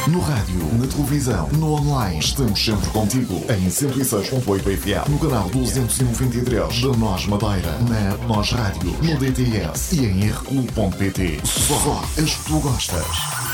No rádio, na televisão, no online, estamos sempre contigo. Em 106.8 FM, no canal 293 da NOS Madeira, na NOS Rádio, no DTS e em rcu.pt. Só as que tu gostas.